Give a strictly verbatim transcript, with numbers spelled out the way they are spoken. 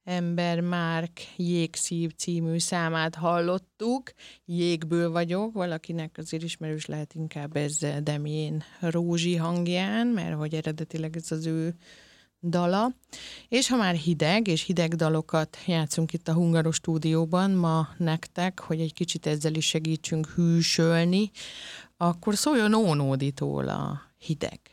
ember Márk Jégszív című számát hallottuk. Jégből vagyok, valakinek azért ismerős lehet inkább ez Demjén Rózsi hangján, mert hogy eredetileg ez az ő dala. És ha már hideg, és hideg dalokat játszunk itt a Hungaros stúdióban ma nektek, hogy egy kicsit ezzel is segítsünk hűsölni, akkor szóljon Ónóditól a Hideg.